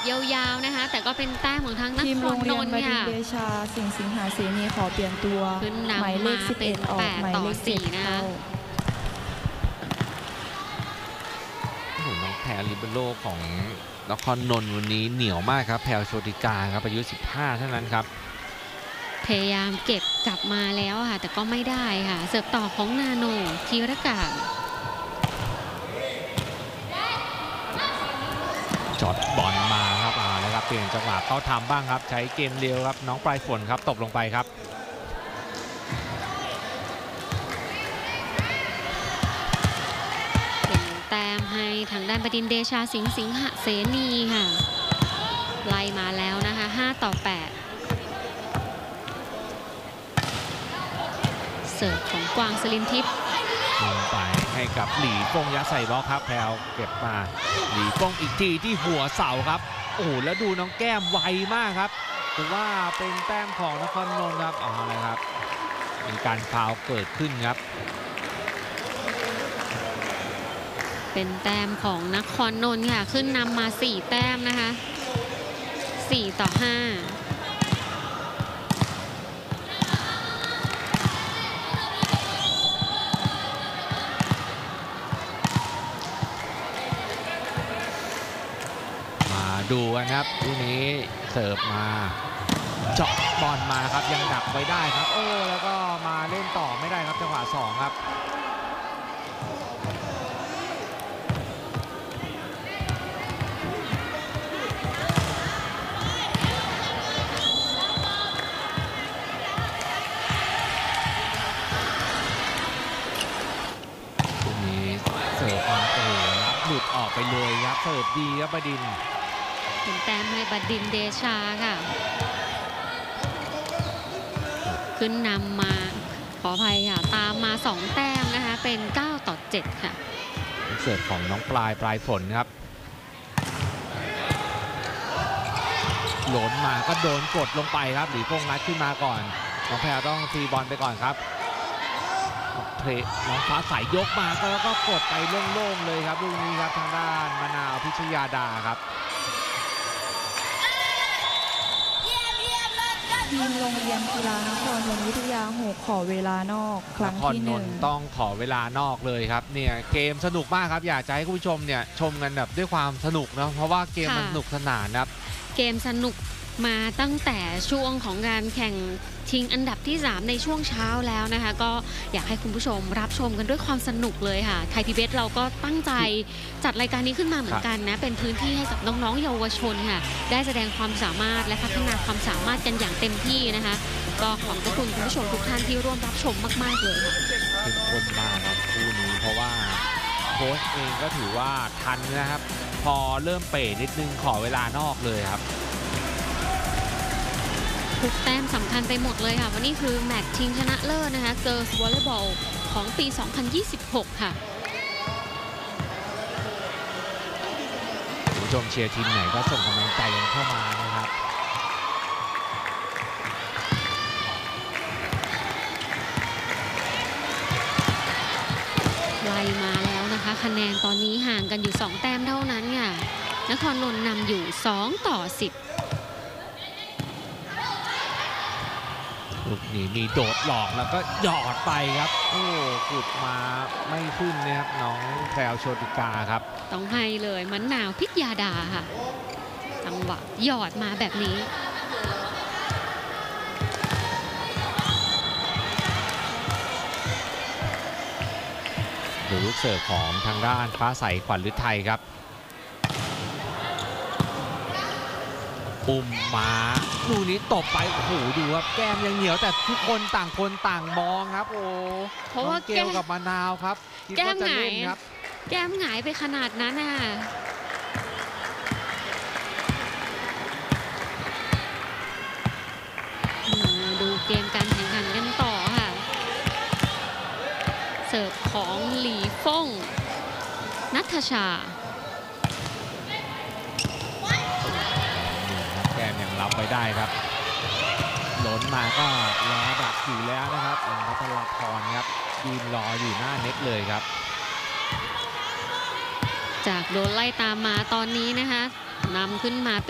ยาวๆนะคะแต่ก็เป็นแต้มของทางนครนนท์ค่ะทีมโรงเรียนบดินทร์เดชาสิงหาเสนีขอเปลี่ยนตัวหมายเลข11ออกหมายเลข7เข้าน้องแพรลิเบโร่ของนครนนท์วันนี้เหนียวมากครับแพรโชติกาครับอายุ15เท่านั้นครับพยายามเก็บกลับมาแล้วค่ะแต่ก็ไม่ได้ค่ะเสิร์ฟต่อของนาโนธีรการจอดบอลมาครับแล้วครับเปลี่ยนจังหวะเข้าทำบ้างครับใช้เกมเร็วครับน้องปลายฝนครับตบลงไปครับเป็นแต้มให้ทางด้านบดินทร์เดชาสิงหเสนีค่ะไล่มาแล้วนะคะ5-8เสิร์ฟของกวางสลินทิพย์ลงไปให้กับหลีป้งยัดใส่บล็อกครับแพรวเก็บมาหลีป้งอีกทีที่หัวเสาครับโอ้โหแล้วดูน้องแก้มไวมากครับถือว่าเป็นแต้มของนครนนท์ครับอะไรครับมีการฟาวล์เกิดขึ้นครับเป็นแต้มของนครนนท์ค่ะขึ้นนำมา4แต้มนะคะ4-5 ดูกันครับลูกนี้เสิร์ฟมาเจาะบอลมาครับยังดักไว้ได้ครับโอ้แล้วก็มาเล่นต่อไม่ได้ครับจังหวะ2ครับลูกนี้เสิร์ฟมาโอ้รับหลุดออกไปเลยครับเสิร์ฟดีครับบดินทร์เป็นแต้มให้บดินทร์เดชาค่ะขึ้นนำมาขออภัยค่ะตามมา2แต้มนะคะเป็น9-7ค่ะเสิร์ฟของน้องปลายฝนครับหล่นมาก็โดนกดลงไปครับหลีพงงัดขึ้นมาก่อนน้องแพรต้องตีบอลไปก่อนครับน้องฟ้าใสยกมาแล้วก็กดไปโล่งๆเลยครับลูกนี้ครับทางด้านมะนาวพิชยาดาครับทีมโรงเรียนกีฬานครนนท์วิทยา6ขอเวลานอกครั้งที่1 ต้องขอเวลานอกเลยครับเนี่ยเกมสนุกมากครับอยากจะให้คุณผู้ชมเนี่ยชมกันแบบด้วยความสนุกนะเพราะว่าเกมมันสนุกสนานครับเกมสนุกมาตั้งแต่ช่วงของการแข่งชิงอันดับที่3ในช่วงเช้าแล้วนะคะก็อยากให้คุณผู้ชมรับชมกันด้วยความสนุกเลยค่ะไทย PBS เราก็ตั้งใจจัดรายการนี้ขึ้นมาเหมือนกันนะเป็นพื้นที่ให้กับน้องๆเยาวชนค่ะได้แสดงความสามารถและพัฒนาความสามารถกันอย่างเต็มที่นะคะก็ขอบคุณคุณผู้ชมทุกท่านที่ร่วมรับชมมากๆเลยค่ะเข้มข้นมากครับคู่นี้เพราะว่าโค้ชเองก็ถือว่าทันนะครับพอเริ่มเป๋นิดนึงขอเวลานอกเลยครับทุกแต้มสำคัญไปหมดเลยค่ะวันนี้คือแมตช์ชิงชนะเลิศนะคะ Girls Volleyball ของปี 2026 ค่ะผู้ชมเชียร์ทีมไหนก็ส่งกำลังใจกันเข้ามานะครับไล่มาแล้วนะคะคะแนนตอนนี้ห่างกันอยู่2แต้มเท่านั้นค่ะนครนนท์นำอยู่2-10 ลูกนี้มีโดดหลอกแล้วก็หยอดไปครับโอ้ขุดมาไม่ขึ้นนะครับน้องแพรวโชติกาครับต้องให้เลยมะนาวพิชยาดาค่ะจังหวะหยอดมาแบบนี้ดูลูกเสิร์ฟของทางด้านฟ้าใสขวัญฤทัยครับปุ่มมาลูกนี้ตบไปโอ้โหดูครับแก้มยังเหนียวแต่ทุกคนต่างมองครับโอ้เพราะว่าเกลกับมะนาวครับแก้มหงายครับแก้มหงายไปขนาดนั้นน่ะดูเกมการแข่งขันกันต่อค่ะเสิร์ฟของหลีฟ่งนัทชาแก้มยังรับไปได้ครับหล่นมาก็รอดักอยู่แล้วนะครับพัทรพรครับยืนรออยู่หน้าเน็ตเลยครับจากโดนไล่ตามมาตอนนี้นะคะนำขึ้นมา